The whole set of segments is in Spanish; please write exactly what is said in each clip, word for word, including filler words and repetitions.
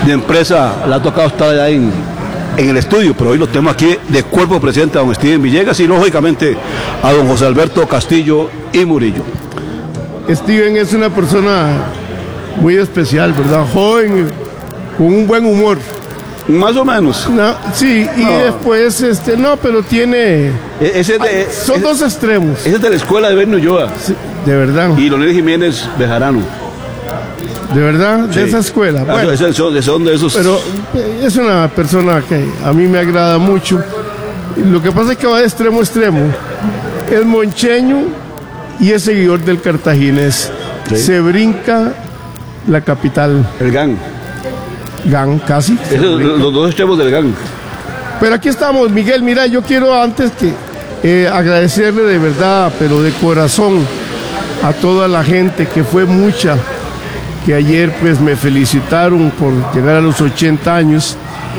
de empresa le ha tocado estar allá en, en el estudio, pero hoy lo tenemos aquí de cuerpo presente a don Steven Villegas y lógicamente a don José Alberto Castillo y Murillo. Steven es una persona muy especial, ¿verdad? Joven, con un buen humor. Más o menos. No, sí, y no. después, este, no, pero tiene... Ese de, son ese, dos extremos. Ese es de la escuela de Berno Ulloa. Sí, de verdad. Y Leonel Jiménez Bejarano. De verdad, sí. De esa escuela. Ah, bueno, es son, son de esos. Pero es una persona que a mí me agrada mucho. Lo que pasa es que va de extremo a extremo. Es moncheño y es seguidor del cartaginés. Sí. Se brinca la capital. El G A N. G A N, casi. Es los dos extremos del G A N. Pero aquí estamos, Miguel. Mira, yo quiero antes que eh, agradecerle de verdad, pero de corazón, a toda la gente, que fue mucha, que ayer pues me felicitaron por llegar a los ochenta años.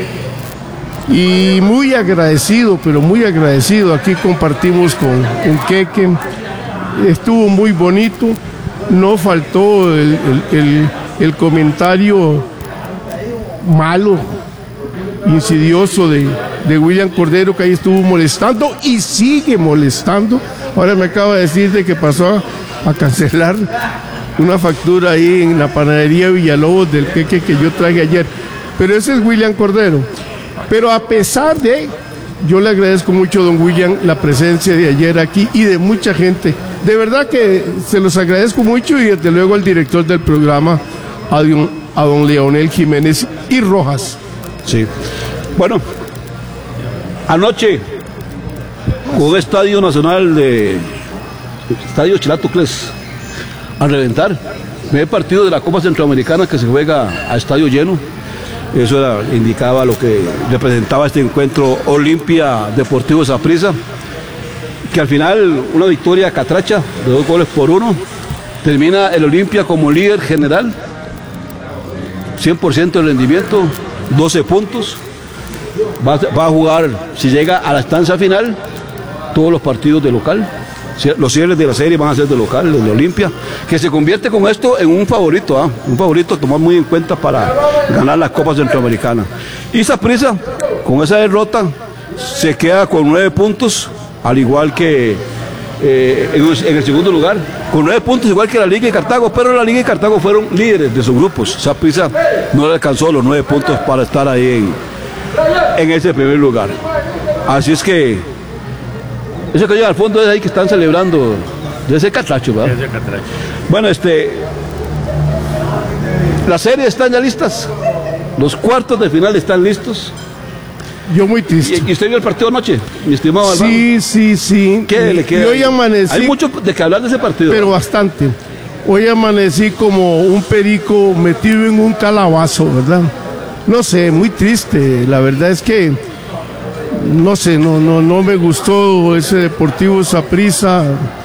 Y muy agradecido, pero muy agradecido. Aquí compartimos con un queque. Estuvo muy bonito. No faltó el, el, el, el comentario malo, insidioso de, de William Cordero, que ahí estuvo molestando y sigue molestando. Ahora me acaba de decir de que pasó a, a cancelar una factura ahí en la panadería Villalobos del queque que yo traje ayer. Pero ese es William Cordero. Pero a pesar de, yo le agradezco mucho a don William la presencia de ayer aquí y de mucha gente. De verdad que se los agradezco mucho, y desde luego al director del programa, a don, a don Leonel Jiménez y Rojas. Sí. Bueno, anoche un estadio nacional de Estadio Chilatocles a reventar. Primer partido de la Copa Centroamericana que se juega a estadio lleno. Eso era, indicaba lo que representaba este encuentro Olimpia Deportivo Saprissa, que al final una victoria catracha de dos goles por uno. Termina el Olimpia como líder general, cien por ciento de rendimiento, doce puntos. Va, va a jugar, si llega a la estancia final, todos los partidos de local. Los cierres de la serie van a ser de local, de Olimpia, que se convierte con esto en un favorito, ¿eh? un favorito a tomar muy en cuenta para ganar la Copa Centroamericana. Y Saprissa, con esa derrota, se queda con nueve puntos, al igual que eh, en, en el segundo lugar, con nueve puntos, igual que la Liga de Cartago, pero la Liga de Cartago fueron líderes de sus grupos. Saprissa no le alcanzó los nueve puntos para estar ahí en, en ese primer lugar. Así es que ese que llega al fondo es ahí que están celebrando, de ese catracho, ¿verdad? Ese catracho. Bueno, este, las series están ya listas, los cuartos de final están listos. Yo muy triste. ¿Y, y usted vio el partido anoche, mi estimado Alvaro? Sí, sí, sí. ¿Qué le queda? Y hoy amanecí. Hay mucho de que hablar de ese partido. Pero bastante. Hoy amanecí como un perico metido en un calabazo, ¿verdad? No sé, muy triste. La verdad es que no sé, no, no, no me gustó ese Deportivo Saprissa.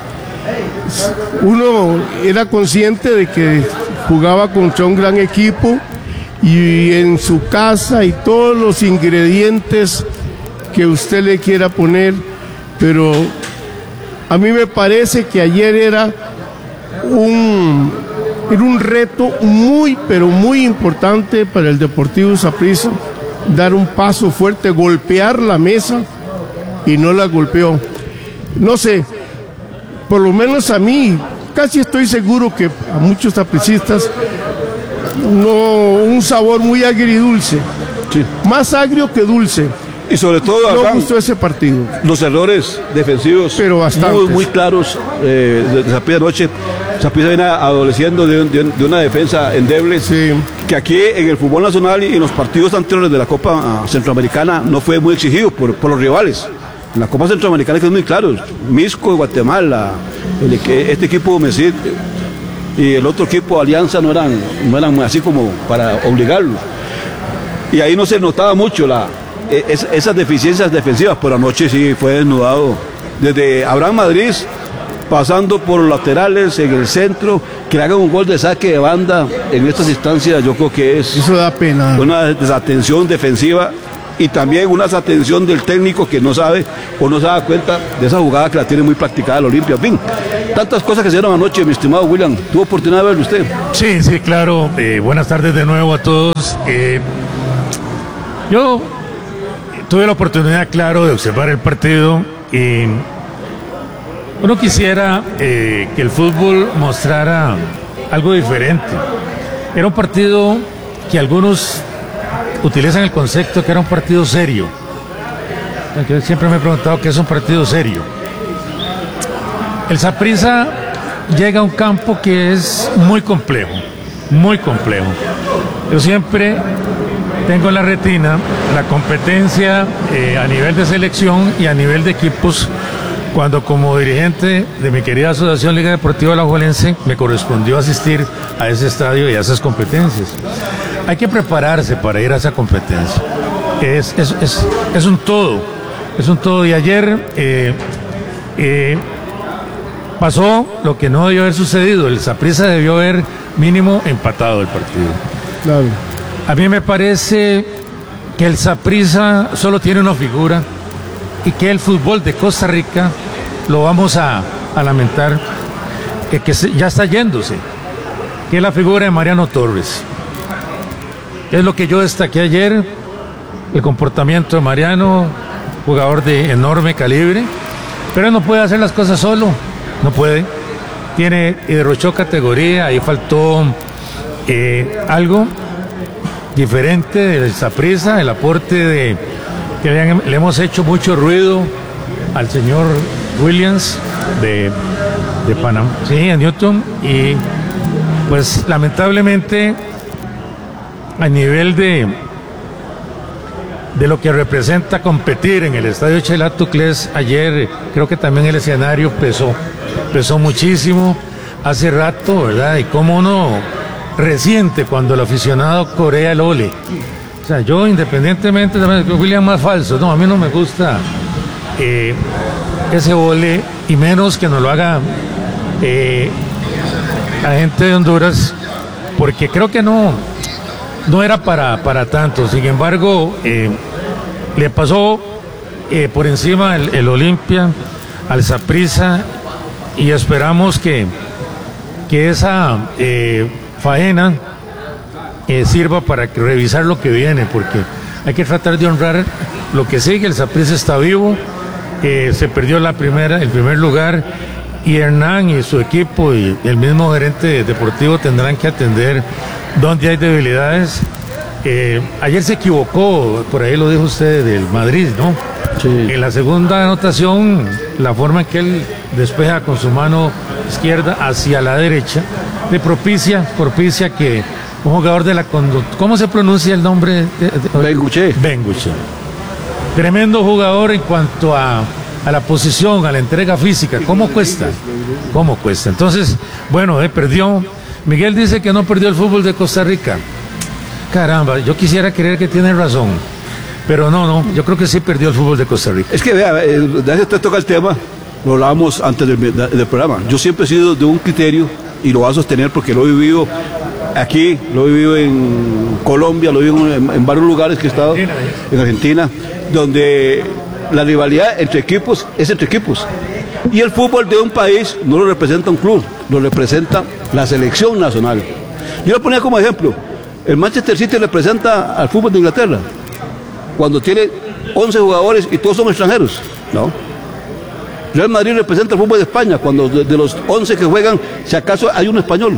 Uno era consciente de que jugaba contra un gran equipo y en su casa y todos los ingredientes que usted le quiera poner, pero a mí me parece que ayer era un, era un reto muy, pero muy importante para el Deportivo Saprissa. Dar un paso fuerte, golpear la mesa, y no la golpeó. No sé, por lo menos a mí, casi estoy seguro que a muchos sapricistas, no, un sabor muy agridulce, sí. Más agrio que dulce. Y sobre todo, no me gustó ese partido. Los errores defensivos, pero bastante muy, muy claros eh, de Saprissa anoche. Saprissa viene adoleciendo de, de, de una defensa endeble, sí. Que aquí en el fútbol nacional y en los partidos anteriores de la Copa Centroamericana no fue muy exigido por, por los rivales. En la Copa Centroamericana que es muy claro, Misco de Guatemala, el, este equipo Mesit y el otro equipo Alianza no eran, no eran así como para obligarlo. Y ahí no se notaba mucho la Es, esas deficiencias defensivas, pero anoche sí fue desnudado desde Abraham Madrid, pasando por los laterales, en el centro, que le hagan un gol de saque de banda en estas instancias. Yo creo que es eso da pena, una desatención defensiva y también una desatención del técnico que no sabe o no se da cuenta de esa jugada que la tiene muy practicada el Olimpia. En fin, tantas cosas que se dieron anoche, mi estimado William. ¿Tuvo oportunidad de verlo usted? Sí, sí, claro. Eh, buenas tardes de nuevo a todos. Eh, yo tuve la oportunidad, claro, de observar el partido y uno quisiera eh, que el fútbol mostrara algo diferente. Era un partido que algunos utilizan el concepto que era un partido serio. Yo siempre me he preguntado qué es un partido serio. El Saprissa llega a un campo que es muy complejo, muy complejo. Yo siempre tengo en la retina la competencia eh, a nivel de selección y a nivel de equipos, cuando como dirigente de mi querida Asociación Liga Deportiva Alajuelense me correspondió asistir a ese estadio y a esas competencias. Hay que prepararse para ir a esa competencia. Es, es, es, es un todo, es un todo. Y ayer eh, eh, pasó lo que no debió haber sucedido. El Saprissa debió haber mínimo empatado el partido. Claro. A mí me parece que el Saprissa solo tiene una figura y que el fútbol de Costa Rica lo vamos a, a lamentar, que, que se, ya está yéndose, que es la figura de Mariano Torres. Es lo que yo destaqué ayer, el comportamiento de Mariano, jugador de enorme calibre, pero no puede hacer las cosas solo, no puede. Tiene, y derrochó categoría, ahí faltó eh, algo diferente del Saprissa, el aporte de que le, le hemos hecho mucho ruido al señor Williams de, de Panamá, sí, en Newton, y pues lamentablemente a nivel de de lo que representa competir en el estadio Chelato Cles, ayer creo que también el escenario pesó, pesó muchísimo hace rato, ¿verdad? Y cómo uno resiente cuando el aficionado corea el ole. O sea, yo independientemente de William más falso, no, a mí no me gusta eh, ese ole, y menos que nos lo haga eh, la gente de Honduras, porque creo que no, no era para, para tanto. Sin embargo, eh, le pasó eh, por encima el, el Olimpia al Saprissa, y esperamos que, que esa eh, faena Eh, sirva para que, revisar lo que viene, porque hay que tratar de honrar lo que sigue. El Saprissa está vivo, eh, se perdió la primera, el primer lugar, y Hernán y su equipo y el mismo gerente deportivo tendrán que atender donde hay debilidades. Eh, ayer se equivocó, por ahí lo dijo usted, del Madrid, ¿no? Sí. En la segunda anotación, la forma en que él despeja con su mano izquierda hacia la derecha, le propicia, propicia que un jugador de la conducta, ¿cómo se pronuncia el nombre? Benguche. Benguche. Tremendo jugador en cuanto a, a la posición, a la entrega física. ¿Cómo cuesta? ¿Cómo cuesta? Entonces, bueno, eh, perdió. Miguel dice que no perdió el fútbol de Costa Rica. Caramba, yo quisiera creer que tiene razón, pero no, no, yo creo que sí perdió el fútbol de Costa Rica. Es que vea, eh, desde que usted toca el tema, lo hablábamos antes del, del programa. Yo siempre he sido de un criterio, y lo voy a sostener porque lo he vivido aquí, lo he vivido en Colombia, lo he vivido en, en varios lugares que he estado, en Argentina, donde la rivalidad entre equipos es entre equipos. Y el fútbol de un país no lo representa un club, lo representa la selección nacional. Yo lo ponía como ejemplo, el Manchester City representa al fútbol de Inglaterra, cuando tiene once jugadores y todos son extranjeros, ¿no? Real Madrid representa al fútbol de España, cuando de, de los once que juegan, si acaso hay un español,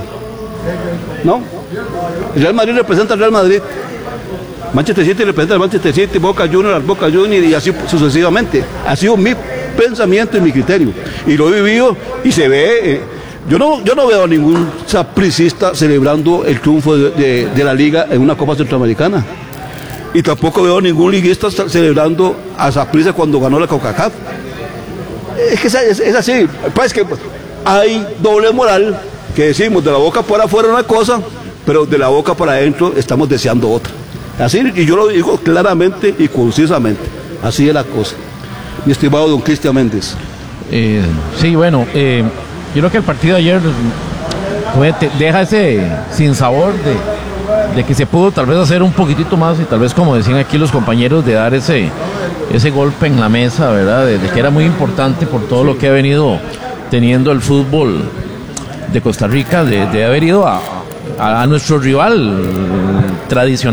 ¿no? El Real Madrid representa al Real Madrid, Manchester City representa al Manchester City, Boca Juniors al Boca Juniors, y así sucesivamente. Ha sido mi pensamiento y mi criterio, y lo he vivido y se ve. Eh, yo no yo no veo a ningún sapricista celebrando el triunfo de, de, de la liga en una Copa Centroamericana, y tampoco veo a ningún liguista celebrando a Saprissa cuando ganó la CONCACAF. Es que es, es, es así, pues que hay doble moral, que decimos de la boca para afuera una cosa, pero de la boca para adentro estamos deseando otra. Así, y yo lo digo claramente y concisamente, así es la cosa. Mi estimado don Cristian Méndez. Eh, sí, bueno, eh, yo creo que el partido de ayer fue, te, deja ese sinsabor de, de que se pudo tal vez hacer un poquitito más y tal vez, como decían aquí los compañeros, de dar ese, ese golpe en la mesa, ¿verdad? De, de que era muy importante por todo lo que ha venido teniendo el fútbol de Costa Rica, de, de haber ido a, a, a nuestro rival tradicional.